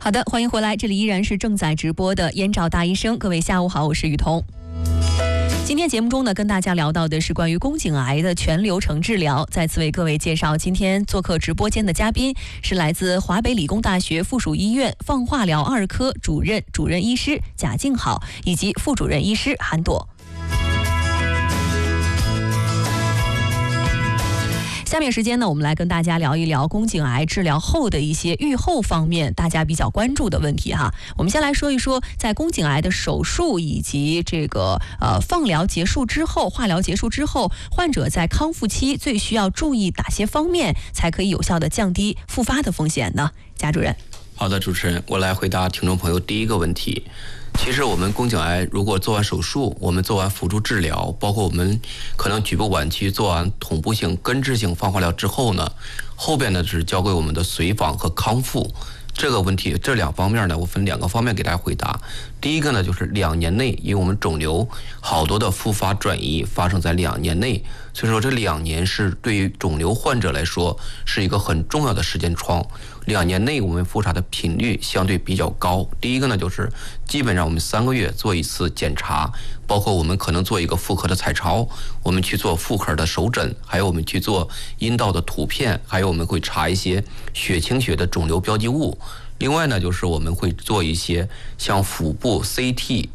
好的，欢迎回来，这里依然是正在直播的燕赵大医生。各位下午好，我是雨桐。今天节目中呢，跟大家聊到的是关于宫颈癌的全流程治疗。再次为各位介绍，今天做客直播间的嘉宾是来自华北理工大学附属医院放化疗2科主任医师贾静好，以及副主任医师韩朵。下面时间呢，我们来跟大家聊一聊宫颈癌治疗后的一些预后方面大家比较关注的问题哈。我们先来说一说，在宫颈癌的手术以及这个放疗结束之后、化疗结束之后，患者在康复期最需要注意哪些方面，才可以有效的降低复发的风险呢？贾主任。 好的，主持人，我来回答听众朋友第一个问题。其实我们宫颈癌如果做完手术，我们做完辅助治疗，包括我们可能局部晚期做完同步性根治性放化疗之后呢，后边呢是交给我们的随访和康复。这个问题，这两方面呢，我分2个方面给大家回答。第一个呢，就是2年内，因为我们肿瘤好多的复发转移发生在2年内，所以说这2年是对于肿瘤患者来说是一个很重要的时间窗。2年内我们复查的频率相对比较高。第一个呢，就是基本上我们3个月做一次检查，包括我们可能做一个妇科的彩超，我们去做妇科的手诊，还有我们去做阴道的图片，还有我们会查一些血清学的肿瘤标记物。另外呢，就是我们会做一些像腹部 CT